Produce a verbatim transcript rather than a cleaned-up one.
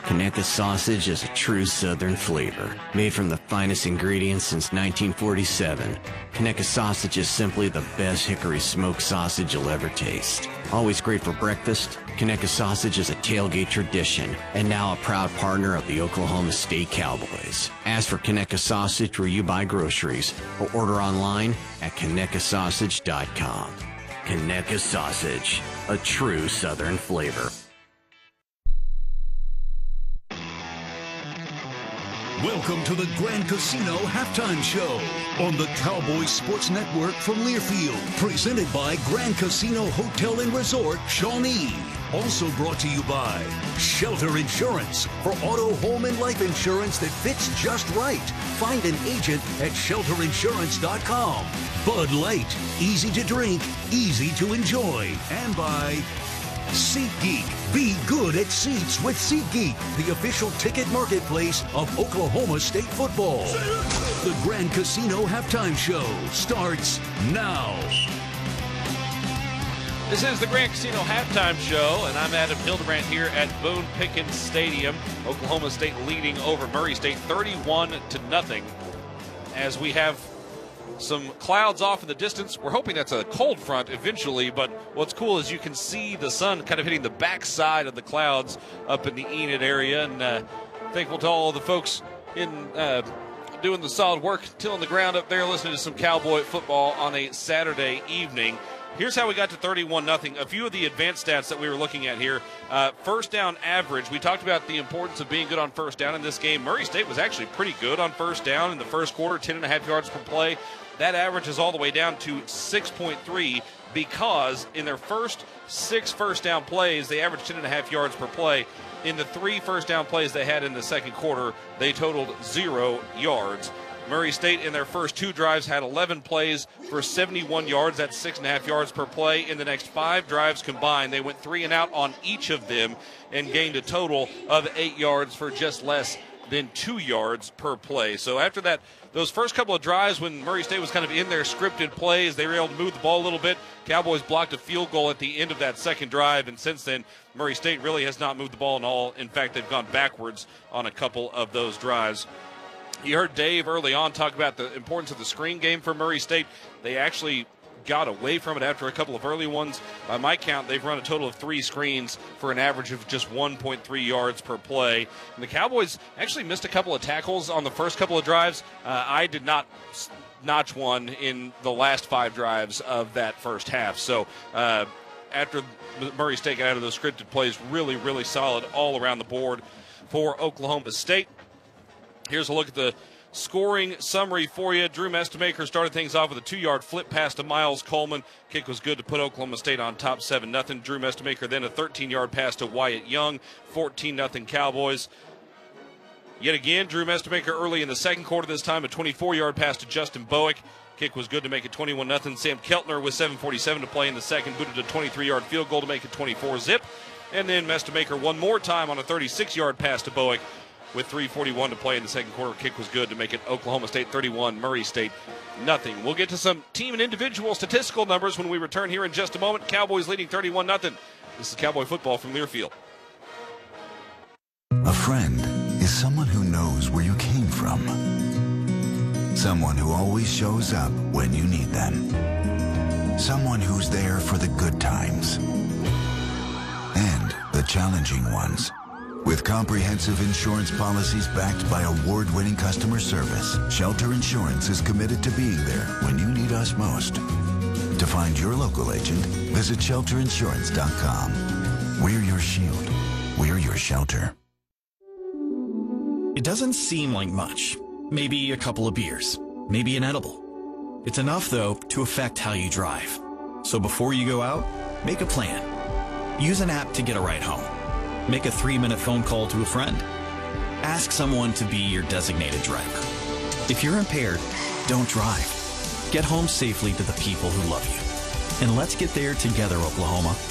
Conecuh sausage is a true Southern flavor. Made from the finest ingredients since nineteen forty-seven, Conecuh sausage is simply the best hickory smoked sausage you'll ever taste. Always great for breakfast, Conecuh sausage is a tailgate tradition and now a proud partner of the Oklahoma State Cowboys. Ask for Conecuh sausage where you buy groceries or order online at Conecuh sausage dot com. Conecuh sausage, a true Southern flavor. Welcome to the Grand Casino Halftime Show on the Cowboys Sports Network from Learfield. Presented by Grand Casino Hotel and Resort, Shawnee. Also brought to you by Shelter Insurance for auto, home, and life insurance that fits just right. Find an agent at shelter insurance dot com. Bud Light, easy to drink, easy to enjoy. And by SeatGeek. Be good at seats with SeatGeek, the official ticket marketplace of Oklahoma State football. The Grand Casino Halftime Show starts now. This is the Grand Casino Halftime Show, and I'm Adam Hildebrand here at Boone Pickens Stadium. Oklahoma State leading over Murray State thirty-one to nothing. As we have some clouds off in the distance. We're hoping that's a cold front eventually, but what's cool is you can see the sun kind of hitting the backside of the clouds up in the Enid area, and uh, thankful to all the folks in uh, doing the solid work, tilling the ground up there, listening to some Cowboy football on a Saturday evening. Here's how we got to thirty-one nothing. A few of the advanced stats that we were looking at here. Uh, first down average. We talked about the importance of being good on first down in this game. Murray State was actually pretty good on first down in the first quarter, ten and a half yards per play. That average is all the way down to six point three because in their first six first down plays, they averaged ten and a half yards per play. In the three first down plays they had in the second quarter, they totaled zero yards. Murray State in their first two drives had eleven plays for seventy-one yards. That's six and a half yards per play. In the next five drives combined, they went three and out on each of them and gained a total of eight yards for just less than two yards per play. So after that, those first couple of drives when Murray State was kind of in their scripted plays, they were able to move the ball a little bit. Cowboys blocked a field goal at the end of that second drive, and since then, Murray State really has not moved the ball at all. In fact, they've gone backwards on a couple of those drives. You heard Dave early on talk about the importance of the screen game for Murray State. They actually got away from it after a couple of early ones. By my count, they've run a total of three screens for an average of just one point three yards per play. And the Cowboys actually missed a couple of tackles on the first couple of drives. Uh, I did not notch one in the last five drives of that first half. So uh, after Murray State got out of those scripted plays, really, really solid all around the board for Oklahoma State. Here's a look at the scoring summary for you. Drew Mestemaker started things off with a two-yard flip pass to Miles Coleman. Kick was good to put Oklahoma State on top seven nothing. Drew Mestemaker then a thirteen-yard pass to Wyatt Young, fourteen nothing Cowboys. Yet again, Drew Mestemaker early in the second quarter, this time a twenty-four-yard pass to Justin Bowick. Kick was good to make it twenty-one nothing. Sam Keltner with seven forty-seven to play in the second, booted a twenty-three-yard field goal to make it twenty-four zip. And then Mestemaker one more time on a thirty-six-yard pass to Bowick. With three forty-one to play in the second quarter, kick was good to make it Oklahoma State thirty-one, Murray State nothing. We'll get to some team and individual statistical numbers when we return here in just a moment. Cowboys leading thirty-one nothing. This is Cowboy football from Learfield. A friend is someone who knows where you came from. Someone who always shows up when you need them. Someone who's there for the good times and the challenging ones. With comprehensive insurance policies backed by award-winning customer service, Shelter Insurance is committed to being there when you need us most. To find your local agent, visit shelter insurance dot com. We're your shield. We're your shelter. It doesn't seem like much. Maybe a couple of beers. Maybe an edible. It's enough, though, to affect how you drive. So before you go out, make a plan. Use an app to get a ride home. Make a three-minute phone call to a friend. Ask someone to be your designated driver. If you're impaired, don't drive. Get home safely to the people who love you. And let's get there together, Oklahoma.